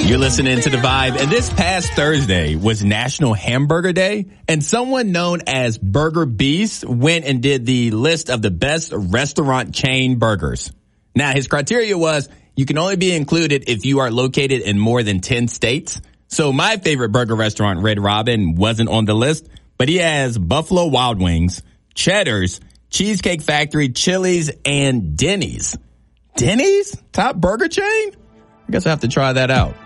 You're listening to The Vibe, and this past Thursday was National Hamburger Day, and someone known as Burger Beast went and did the list of the best restaurant chain burgers. Now, his criteria was you can only be included if you are located in more than 10 states. So my favorite burger restaurant, Red Robin, wasn't on the list, but he has Buffalo Wild Wings, Cheddar's, Cheesecake Factory, Chili's, and Denny's. Denny's? Top burger chain? I guess I have to try that out.